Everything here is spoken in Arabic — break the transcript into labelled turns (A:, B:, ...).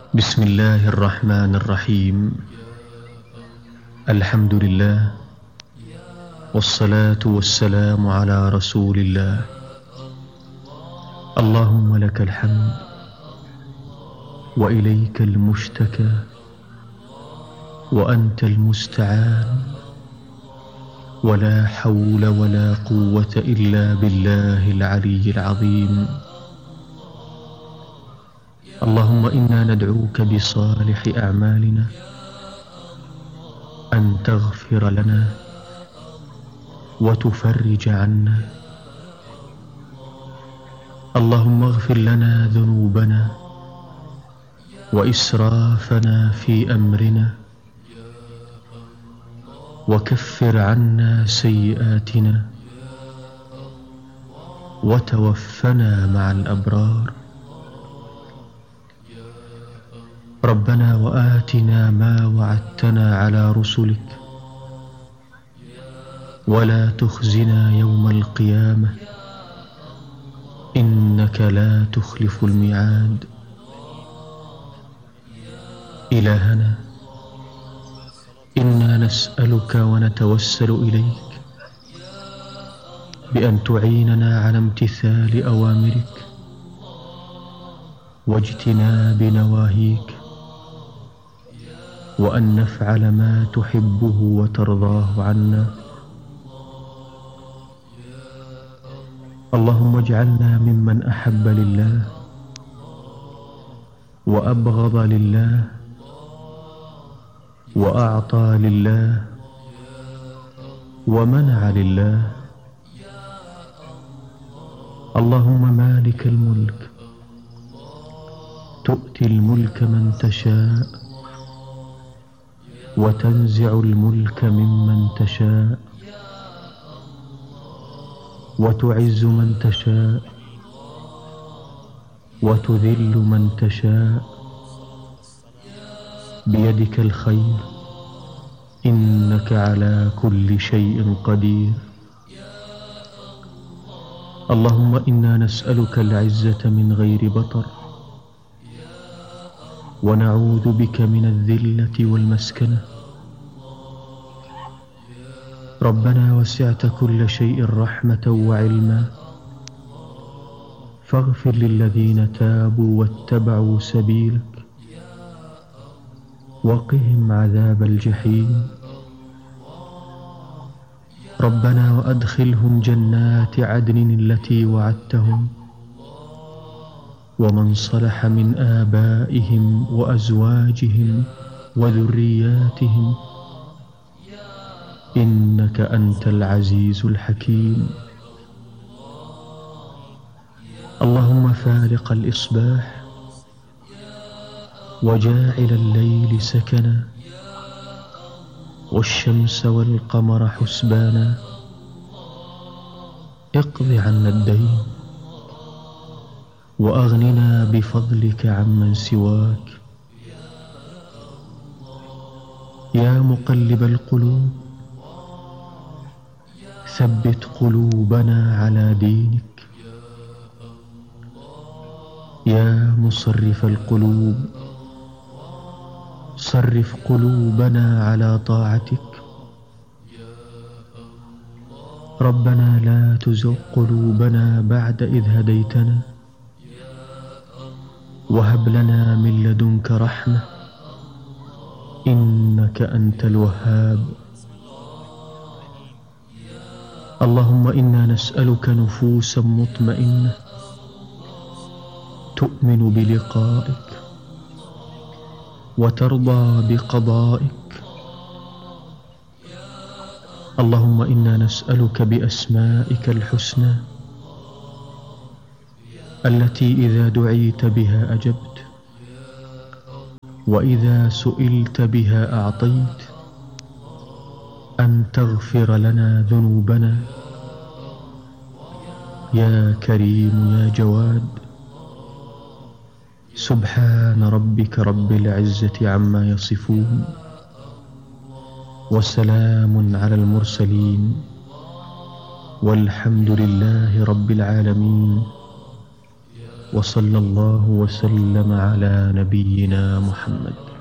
A: بسم الله الرحمن الرحيم. الحمد لله، والصلاة والسلام على رسول الله. اللهم لك الحمد وإليك المشتكى وأنت المستعان، ولا حول ولا قوة إلا بالله العلي العظيم. اللهم إنا ندعوك بصالح أعمالنا أن تغفر لنا وتفرج عنا. اللهم اغفر لنا ذنوبنا وإسرافنا في أمرنا، وكفر عنا سيئاتنا، وتوفنا مع الأبرار. ربنا وآتنا ما وعدتنا على رسلك، ولا تخزنا يوم القيامة، إنك لا تخلف الميعاد. إلهنا، إنا نسألك ونتوسل إليك بأن تعيننا على امتثال أوامرك واجتناب نواهيك، وأن نفعل ما تحبه وترضاه عنا. اللهم اجعلنا ممن أحب لله وأبغض لله وأعطى لله ومنع لله. اللهم مالك الملك، تؤتي الملك من تشاء وتنزع الملك ممن تشاء، وتعز من تشاء وتذل من تشاء، بيدك الخير، إنك على كل شيء قدير. اللهم إنا نسألك العزة من غير بطر، ونعوذ بك من الذلة والمسكنة. ربنا وسعت كل شيء رحمة وعلما، فاغفر للذين تابوا واتبعوا سبيلك، وقهم عذاب الجحيم. ربنا وأدخلهم جنات عدن التي وعدتهم، ومن صلح من آبائهم وأزواجهم وذرياتهم، إنك أنت العزيز الحكيم. اللهم فالق الإصباح وجاعل الليل سكنا، والشمس والقمر حسبانا، اقض عنا الدين وأغننا بفضلك عمن سواك. يا مقلب القلوب، ثبت قلوبنا على دينك. يا مصرف القلوب، صرف قلوبنا على طاعتك. ربنا لا تزغ قلوبنا بعد إذ هديتنا، وهب لنا من لدنك رحمة، إنك أنت الوهاب. اللهم إنا نسألك نفوسا مطمئنة تؤمن بلقائك وترضى بقضائك. اللهم إنا نسألك بأسمائك الحسنى التي إذا دعيت بها أجبت، وإذا سئلت بها أعطيت، أن تغفر لنا ذنوبنا يا كريم يا جواد. سبحان ربك رب العزة عما يصفون، وسلام على المرسلين، والحمد لله رب العالمين. وصلى الله وسلم على نبينا محمد.